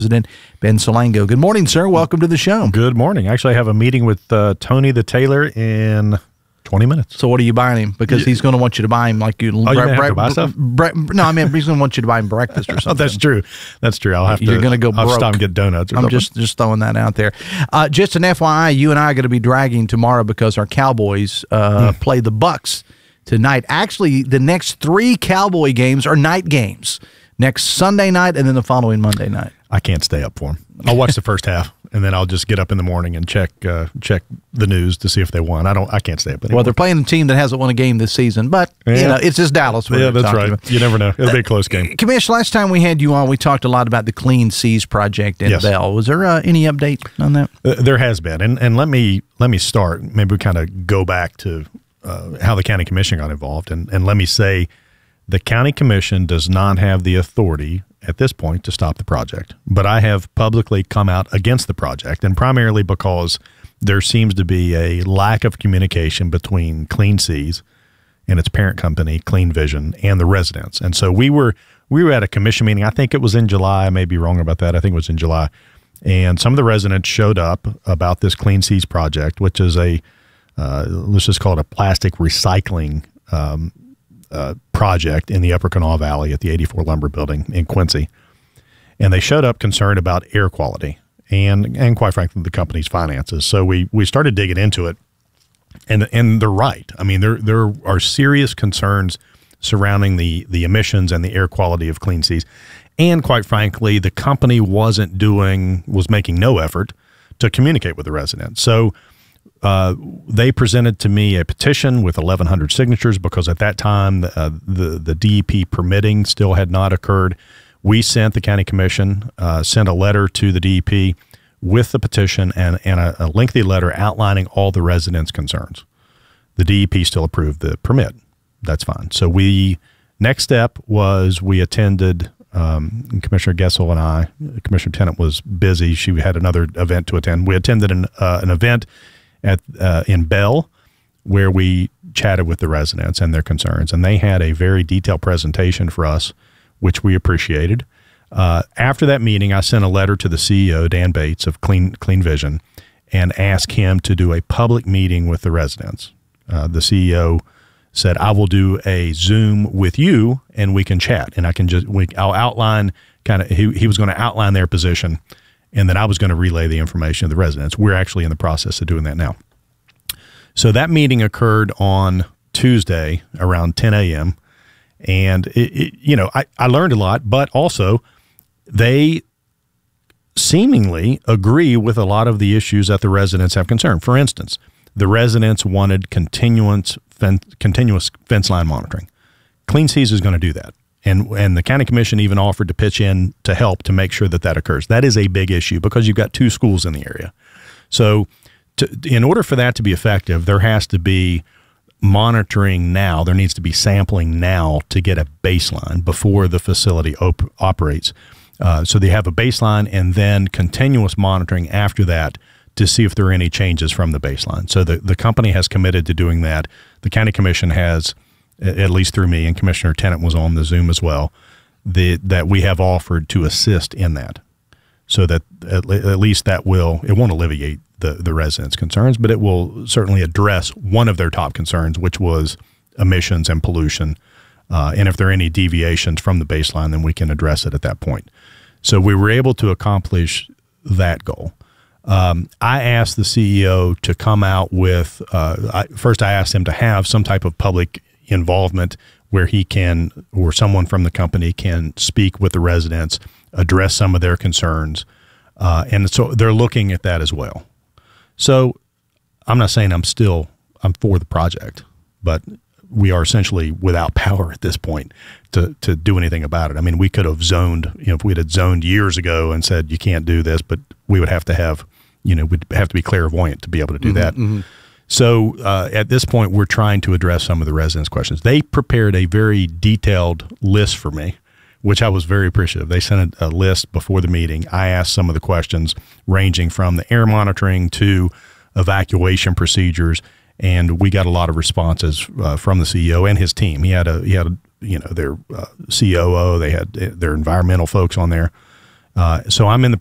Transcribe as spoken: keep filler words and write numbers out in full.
President Ben Salango. Good morning, sir. Welcome to the show. Good morning. Actually, I have a meeting with uh, Tony the Tailor in twenty minutes. So what are you buying him? Because yeah. he's going to want you to buy him like you. Oh, bre- you bre- have to buy stuff? Bre- no, I mean he's going to want you to buy him breakfast or something. Oh, that's true. That's true. I'll have to. You're going to go broke. I'll stop and get donuts. Or I'm something. just just throwing that out there. Uh, just an F Y I, you and I are going to be dragging tomorrow because our Cowboys uh, hmm. play the Bucks tonight. Actually, the next three Cowboy games are night games. Next Sunday night and then the following Monday night. I can't stay up for them. I'll watch the first half and then I'll just get up in the morning and check uh, check the news to see if they won. I don't. I can't stay up anymore. Well, they're playing a team that hasn't won a game this season, but yeah. you know it's just Dallas. Yeah, that's right. About. You never know. It'll be a close game. Uh, Commissioner, last time we had you on, we talked a lot about the Clean Seas project in yes. Bell. Was there uh, any update on that? Uh, there has been, and and let me let me start. Maybe we kind of go back to uh, how the county commission got involved, and and let me say, the county commission does not have the authority at this point to stop the project. But I have publicly come out against the project, and primarily because there seems to be a lack of communication between Clean Seas and its parent company, Clean Vision, and the residents. And so we were we were at a commission meeting. I think it was in July. I may be wrong about that. I think it was in July. And some of the residents showed up about this Clean Seas project, which is a, uh, let's just call it a plastic recycling um Uh, project in the Upper Kanawha Valley at the eighty-four Lumber Building in Quincy. And they showed up concerned about air quality and, and quite frankly, the company's finances. So we we started digging into it, and and they're right. I mean, there there are serious concerns surrounding the, the emissions and the air quality of Clean Seas. And quite frankly, the company wasn't doing, was making no effort to communicate with the residents. So Uh, they presented to me a petition with eleven hundred signatures because at that time uh, the the D E P permitting still had not occurred. We sent the county commission uh, sent a letter to the D E P with the petition and and a, a lengthy letter outlining all the residents' concerns. The D E P still approved the permit. That's fine. So we next step was we attended. Um, Commissioner Gessel and I, Commissioner Tennant was busy. She had another event to attend. We attended an uh, an event. At uh, in Bell, where we chatted with the residents and their concerns, and they had a very detailed presentation for us, which we appreciated. Uh, after that meeting, I sent a letter to the C E O, Dan Bates of Clean Clean Vision, and asked him to do a public meeting with the residents. Uh, the C E O said, "I will do a Zoom with you, and we can chat, and I can just we, I'll outline kind of he he was going to outline their position." And then I was going to relay the information to the residents. We're actually in the process of doing that now. So that meeting occurred on Tuesday around ten a.m. And, it, it, you know, I, I learned a lot, but also they seemingly agree with a lot of the issues that the residents have concern. For instance, the residents wanted continuous, fen- continuous fence line monitoring. Clean Seas is going to do that. And and the county commission even offered to pitch in to help to make sure that that occurs. That is a big issue because you've got two schools in the area. So to, in order for that to be effective, there has to be monitoring now. There needs to be sampling now to get a baseline before the facility op- operates. Uh, so they have a baseline and then continuous monitoring after that to see if there are any changes from the baseline. So the, the company has committed to doing that. The county commission has, at least through me, and Commissioner Tennant was on the Zoom as well, the, that we have offered to assist in that so that at, at least that will, it won't alleviate the, the residents' concerns, but it will certainly address one of their top concerns, which was emissions and pollution. Uh, and if there are any deviations from the baseline, then we can address it at that point. So we were able to accomplish that goal. Um, I asked the C E O to come out with, uh, I, first I asked him to have some type of public involvement where he can, or someone from the company can speak with the residents, address some of their concerns. Uh, and so they're looking at that as well. So I'm not saying I'm still, I'm for the project, but we are essentially without power at this point to, to do anything about it. I mean, we could have zoned, you know, if we had zoned years ago and said, you can't do this, but we would have to have, you know, we'd have to be clairvoyant to be able to do mm-hmm, that. Mm-hmm. So uh, at this point, we're trying to address some of the residents' questions. They prepared a very detailed list for me, which I was very appreciative. They sent a, a list before the meeting. I asked some of the questions ranging from the air monitoring to evacuation procedures, and we got a lot of responses uh, from the C E O and his team. He had a he had a, you know their uh, C O O, they had their environmental folks on there, Uh, so I'm in the